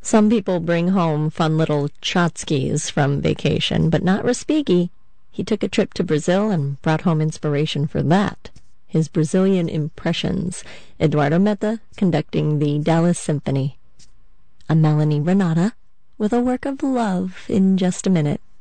Some people bring home fun little tchotchkes from vacation, but not Respighi. He took a trip to Brazil and brought home inspiration for that. His Brazilian impressions. Eduardo Meta conducting the Dallas Symphony. I'm Melanie Renata with a work of love in just a minute.